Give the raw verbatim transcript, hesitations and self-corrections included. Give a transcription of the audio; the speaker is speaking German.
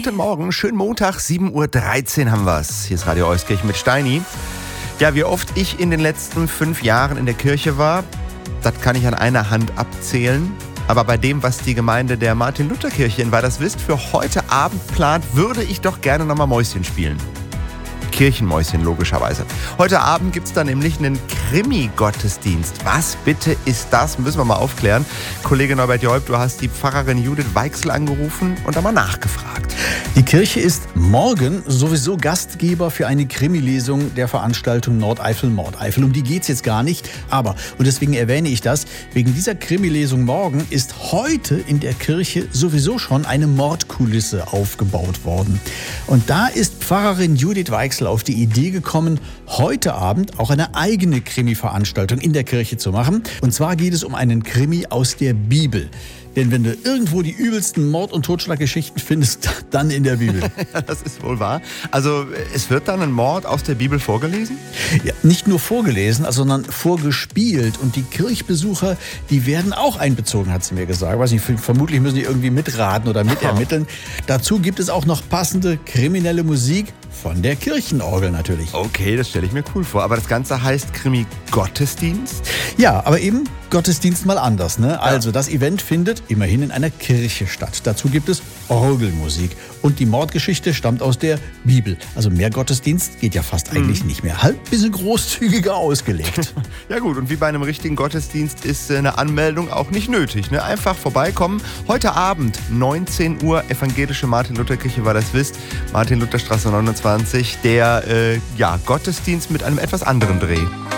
Guten Morgen, schönen Montag, sieben Uhr dreizehn haben wir's. Hier ist Radio Euskirchen mit Steini. Ja, wie oft ich in den letzten fünf Jahren in der Kirche war, das kann ich an einer Hand abzählen. Aber bei dem, was die Gemeinde der Martin-Luther-Kirche in Weiderswist für heute Abend plant, würde ich doch gerne nochmal Mäuschen spielen. Kirchenmäuschen logischerweise. Heute Abend gibt es da nämlich einen Krimi-Gottesdienst. Was bitte ist das? Müssen wir mal aufklären. Kollege Norbert Joib, du hast die Pfarrerin Judith Weichsel angerufen und da mal nachgefragt. Die Kirche ist morgen sowieso Gastgeber für eine Krimi-Lesung der Veranstaltung Nordeifel-Mordeifel. Um die geht es jetzt gar nicht. Aber, und deswegen erwähne ich das, wegen dieser Krimi-Lesung morgen ist heute in der Kirche sowieso schon eine Mordkulisse aufgebaut worden. Und da ist Pfarrerin Judith Weichsel auf die Idee gekommen, heute Abend auch eine eigene Krimi-Veranstaltung in der Kirche zu machen. Und zwar geht es um einen Krimi aus der Bibel. Denn wenn du irgendwo die übelsten Mord- und Totschlaggeschichten findest, dann in der Bibel. Ja, das ist wohl wahr. Also es wird dann ein Mord aus der Bibel vorgelesen? Ja, nicht nur vorgelesen, sondern vorgespielt. Und die Kirchbesucher, die werden auch einbezogen, hat sie mir gesagt. Weiß nicht, vermutlich müssen die irgendwie mitraten oder mitermitteln. Oh. Dazu gibt es auch noch passende kriminelle Musik von der Kirchenorgel natürlich. Okay, das stelle ich mir cool vor. Aber das Ganze heißt Krimi-Gottesdienst? Ja, aber eben Gottesdienst mal anders, ne? Also das Event findet immerhin in einer Kirche statt. Dazu gibt es Orgelmusik. Und die Mordgeschichte stammt aus der Bibel. Also mehr Gottesdienst geht ja fast mhm. eigentlich nicht mehr. Halt ein bisschen großzügiger ausgelegt. Ja gut, und wie bei einem richtigen Gottesdienst ist eine Anmeldung auch nicht nötig, ne? Einfach vorbeikommen. Heute Abend, neunzehn Uhr, evangelische Martin-Luther-Kirche Weiderswist, Martin-Luther-Straße neunundzwanzig. Der äh, ja, Gottesdienst mit einem etwas anderen Dreh.